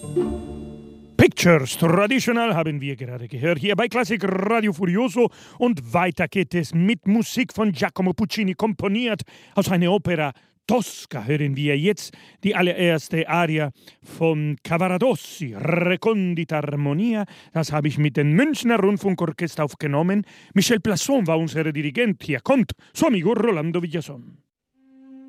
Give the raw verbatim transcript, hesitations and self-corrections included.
Pictures Traditional haben wir gerade gehört, hier bei Klassik Radio Furioso. Und weiter geht es mit Musik von Giacomo Puccini, komponiert aus einer Opera Tosca. Hören wir jetzt die allererste Aria von Cavaradossi, Recondita Armonia. Das habe ich mit dem Münchner Rundfunkorchester aufgenommen. Michel Plasson war unser Dirigent. Hier kommt Suo amigo Rolando Villazón.